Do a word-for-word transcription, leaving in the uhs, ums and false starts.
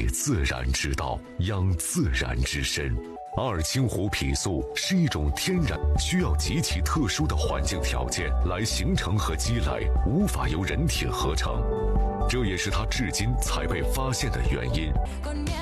自然之道，养自然之身。二青湖皮素是一种天然，需要极其特殊的环境条件来形成和积累，无法由人体合成，这也是它至今才被发现的原因。